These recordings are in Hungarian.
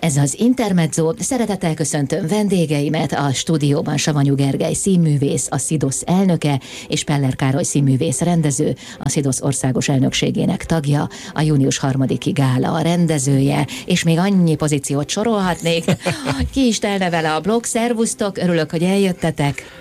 Ez az Intermezzo. Szeretettel köszöntöm vendégeimet, a stúdióban Savanyú Gergely színművész, a SZIDOSZ elnöke, és Peller Károly színművész rendező, a SZIDOSZ országos elnökségének tagja, a június 3-i gála a rendezője, és még annyi pozíciót sorolhatnék. Ki is telne vele a blog. Szervusztok, örülök, hogy eljöttetek.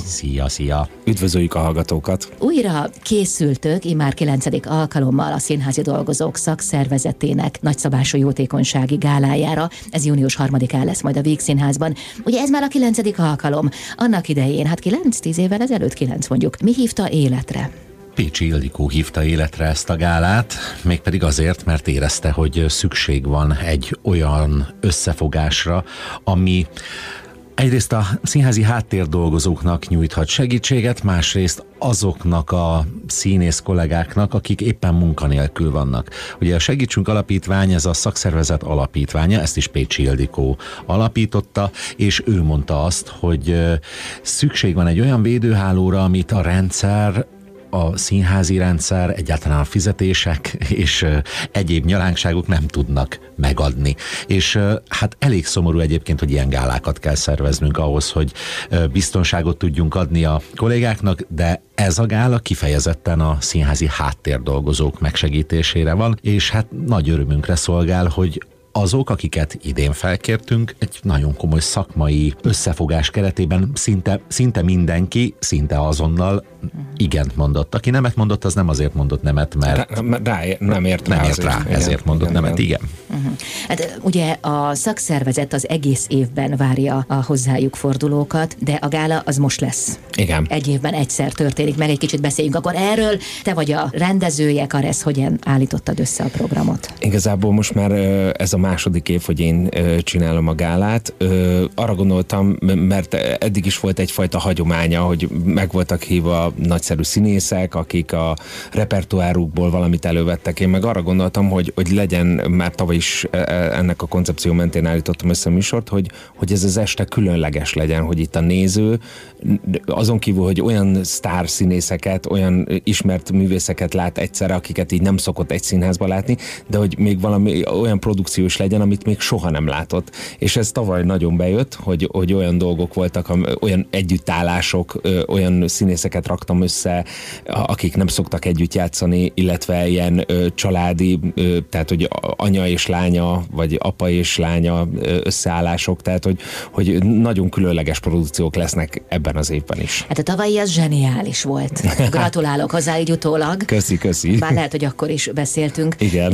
Szia. Üdvözöljük a hallgatókat. Újra készültök, immár 9. alkalommal a Színházi Dolgozók Szakszervezetének nagyszabású jótékonysági gálájára. Ez június 3-án lesz majd a Víg Színházban. Ugye ez már a 9. alkalom. Annak idején, 9-10 évvel ezelőtt, 9 mondjuk. Mi hívta életre? Pécsi Ildikó hívta életre ezt a gálát, mégpedig azért, mert érezte, hogy szükség van egy olyan összefogásra, ami egyrészt a színházi háttérdolgozóknak nyújthat segítséget, másrészt azoknak a színész kollégáknak, akik éppen munkanélkül vannak. Ugye a Segítsünk Alapítvány, ez a szakszervezet alapítványa, ezt is Pécsi Ildikó alapította, és ő mondta azt, hogy szükség van egy olyan védőhálóra, amit a rendszer, a színházi rendszer, egyáltalán a fizetések és egyéb nyalánkságok nem tudnak megadni. És hát elég szomorú egyébként, hogy ilyen gálákat kell szerveznünk ahhoz, hogy biztonságot tudjunk adni a kollégáknak, de ez a gála kifejezetten a színházi háttérdolgozók megsegítésére van, és hát nagy örömünkre szolgál, hogy azok, akiket idén felkértünk, egy nagyon komoly szakmai összefogás keretében szinte mindenki, szinte azonnal igent mondott. Aki nemet mondott, az nem azért mondott nemet, mert nem ért rá, ezért mondott igen, nemet, igen. Hát ugye a szakszervezet az egész évben várja a hozzájuk fordulókat, de a gála az most lesz. Igen. Egy évben egyszer történik, meg egy kicsit beszéljünk akkor erről. Te vagy a rendezője, Karesz, hogyan állítottad össze a programot? Igazából most már ez a második év, hogy én csinálom a gálát. Arra gondoltam, mert eddig is volt egyfajta hagyománya, hogy meg voltak hívva nagyszerű színészek, akik a repertoárukból valamit elővettek. Én meg arra gondoltam, hogy legyen, már tavaly is ennek a koncepció mentén állítottam össze a műsort, hogy ez az este különleges legyen, hogy itt a néző, azon kívül, hogy olyan sztár színészeket, olyan ismert művészeket lát egyszerre, akiket így nem szokott egy színházba látni, de hogy még valami olyan produkció is legyen, amit még soha nem látott. És ez tavaly nagyon bejött, hogy olyan dolgok voltak, olyan együttállások, olyan színészeket raktam össze, akik nem szoktak együtt játszani, illetve ilyen családi, tehát hogy anya és lánya, vagy apa és lánya összeállások, tehát hogy nagyon különleges produkciók lesznek ebben az évben is. Hát a tavalyi az zseniális volt. Gratulálok hozzá így utólag. Köszi. Bár lehet, hogy akkor is beszéltünk. Igen.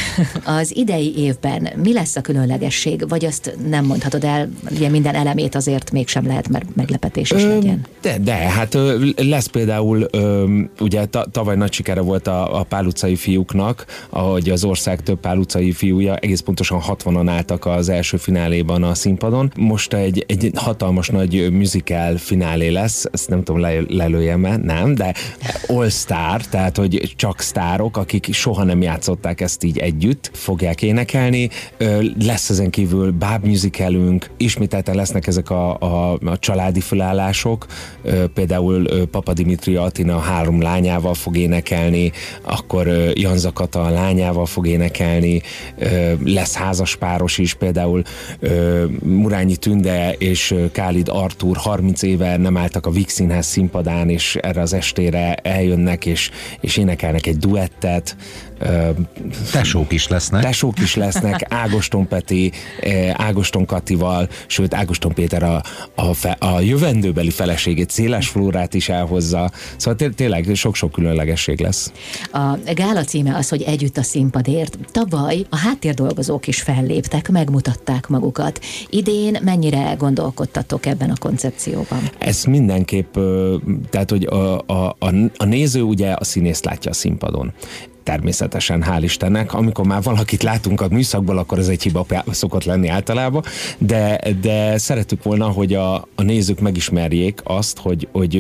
Az idei évben mi lesz a különlegesség? Vagy azt nem mondhatod el, ugye minden elemét azért mégsem lehet, mert meglepetés is legyen. De hát lesz például, ugye tavaly nagy sikere volt a Pál utcai fiúknak, ahogy az ország több Pál utcai fiúja, egész pontosan 60-an álltak az első fináléban a színpadon. Most egy hatalmas nagy musical finálé lesz, ezt nem tudom, lelőjem-e, nem, de all star, tehát hogy csak sztárok, akik soha nem játszották ezt így együtt, fogják énekelni. Lesz ezen kívül bábmusicalünk, ismételten lesznek ezek a családi felállások, például Papa Dimitri Atina 3 lányával fog énekelni, akkor Janza Kata lányával fog énekelni, lesz házaspáros is, például Murányi Tünde és Kálid Artúr 30 éve nem álltak a Víg Színház színpadán, és erre az estére eljönnek, és énekelnek egy duettet. Tesók is lesznek. Ágoston Peti, Ágoston Katival, sőt Ágoston Péter a jövendőbeli feleségét, Széles Flórát is elhozza. Szóval tényleg sok-sok különlegesség lesz. A gála címe az, hogy Együtt a színpadért. Tavaly a háttérdolgozók is felléptek, megmutatták magukat. Idén mennyire gondolkodtatok ebben a koncepcióban? Ez mindenképp, tehát hogy a néző ugye a színészt látja a színpadon. Természetesen, hál' Istennek. Amikor már valakit látunk a műszakból, akkor ez egy hiba szokott lenni általában, de szerettük volna, hogy a nézők megismerjék azt, hogy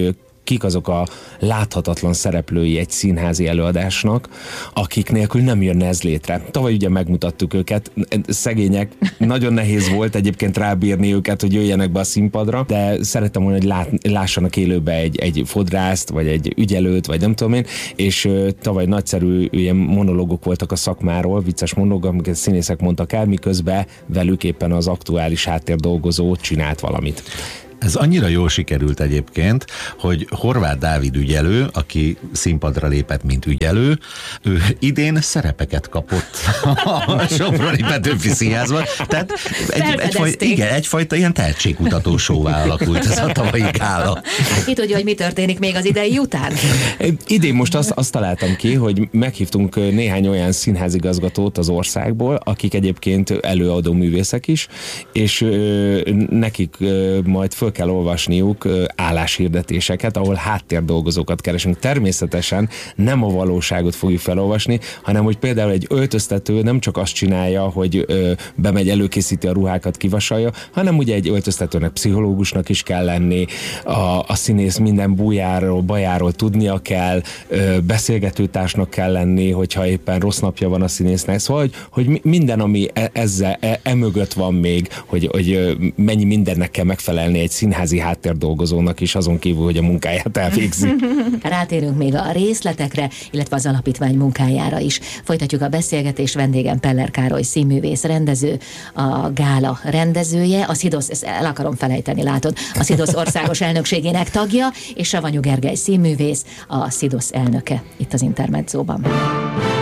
kik azok a láthatatlan szereplői egy színházi előadásnak, akik nélkül nem jönne ez létre. Tavaly ugye megmutattuk őket, szegények, nagyon nehéz volt egyébként rábírni őket, hogy jöjjenek be a színpadra, de szerettem volna, hogy lássanak élőbe egy fodrászt, vagy egy ügyelőt, vagy nem tudom én, és tavaly nagyszerű ilyen monológok voltak a szakmáról, vicces monológok, amiket színészek mondtak el, miközben velük éppen az aktuális háttérdolgozó csinált valamit. Ez annyira jól sikerült egyébként, hogy Horváth Dávid ügyelő, aki színpadra lépett, mint ügyelő, ő idén szerepeket kapott a Soproni Petőfi Színházban. Tehát egyfajta ilyen tehetségkutató showvá alakult ez a tavalyi gála. Ki tudja, hogy mi történik még az idei után? Idén most azt találtam ki, hogy meghívtunk néhány olyan színházigazgatót az országból, akik egyébként előadó művészek is, és nekik majd föl kell olvasniuk álláshirdetéseket, ahol háttérdolgozókat keresünk. Természetesen nem a valóságot fogjuk felolvasni, hanem hogy például egy öltöztető nem csak azt csinálja, hogy bemegy, előkészíti a ruhákat, kivasalja, hanem ugye egy öltöztetőnek pszichológusnak is kell lenni, a színész minden bújáról, bajáról tudnia kell, beszélgetőtársnak kell lenni, hogyha éppen rossz napja van a színésznek. Szóval, hogy minden, ami ezzel emögött van még, hogy mennyi mindennek kell megfelelni egy színházi háttérdolgozónak is, azon kívül, hogy a munkáját elvégzi. Rátérünk még a részletekre, illetve az alapítvány munkájára is. Folytatjuk a beszélgetést, vendégem Peller Károly színművész rendező, a gála rendezője, a SZIDOSZ, ezt el akarom felejteni, látod, a SZIDOSZ országos elnökségének tagja, és Savanyú Gergely színművész, a SZIDOSZ elnöke itt az Intermedzóban.